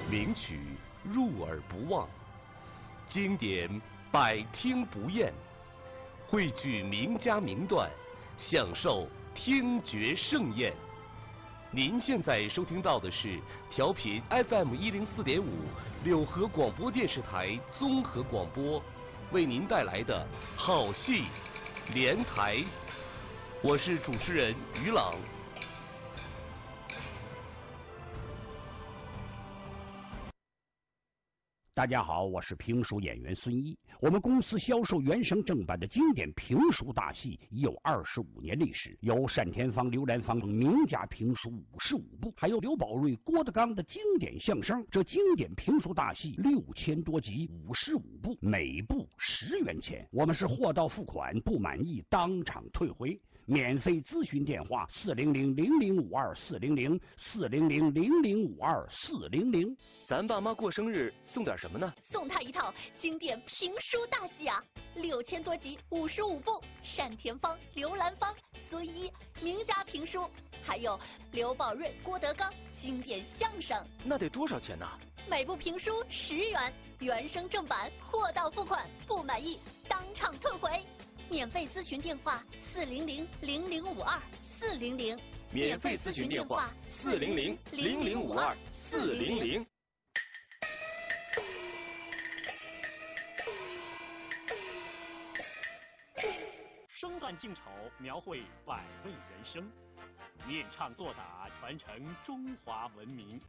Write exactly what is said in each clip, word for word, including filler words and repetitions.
名曲入耳不忘，经典百听不厌，汇聚名家名段，享受听觉盛宴。您现在收听到的是调频 F M 一零四点五柳河广播电视台综合广播为您带来的好戏连台，我是主持人于朗。 大家好，我是评书演员孙一。我们公司销售原声正版的经典评书大戏已有二十五年历史，有单田芳、刘兰芳名家评书五十五部，还有刘宝瑞、郭德纲的经典相声。这经典评书大戏六千多集，五十五部，每部十元钱。我们是货到付款，不满意当场退回。免费咨询电话：四零零零零五二四零零四零零零零五二四零零。 咱爸妈过生日送点什么呢？ 送他一套经典评书大戏啊，六千多集，五十五部，单田芳、刘兰芳、孙一名家评书，还有刘宝瑞、郭德纲经典相声。 那得多少钱呢？ 每部评书十元，原声正版，货到付款，不满意当场退回。免费咨询电话：四零零零零五二四零零。 免费咨询电话：四零零零零五二四零零。 生旦净丑，描绘百味人生，念唱作打，传承中华文明。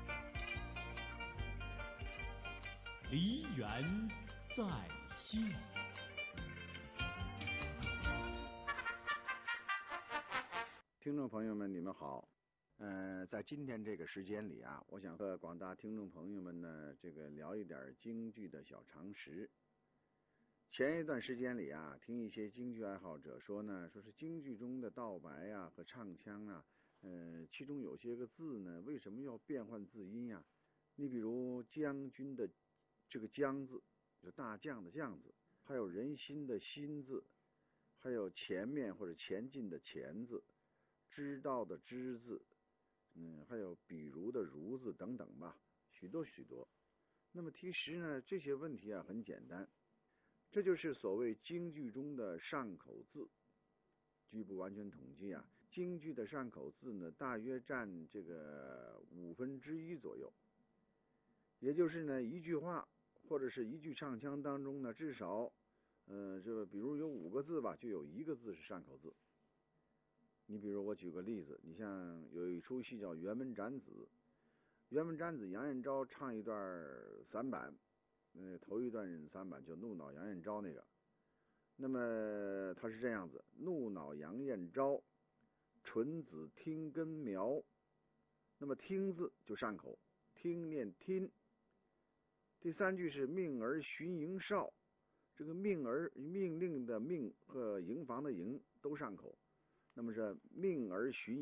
梨园在线。 听众朋友们，你们好。呃，在今天这个时间里啊，我想和广大听众朋友们呢，这个聊一点京剧的小常识。前一段时间里啊，听一些京剧爱好者说呢，说是京剧中的道白啊和唱腔啊，呃，其中有些个字呢，为什么要变换字音呀？你比如将军的这个将字，就大将的将字，还有人心的心字，还有前面或者前进的前字，知道的知字，嗯，还有比如的如字等等吧，许多许多。那么其实呢，这些问题啊很简单。这就是所谓京剧中的上口字。据不完全统计啊，京剧的上口字呢，大约占这个五分之一左右。也就是呢，一句话或者是一句唱腔当中呢，至少，呃，这个比如有五个字吧，就有一个字是上口字。你比如我举个例子，你像有一出戏叫《辕门斩子》，辕门斩子杨延昭唱一段散板。呃，头一段三板就怒恼杨彦昭那个，那么他是这样子：怒恼杨彦昭，纯子听根苗。那么听字就上口，听念听。第三句是命儿巡营哨，这个命儿命令的命和营房的营都上口，那么是命儿巡。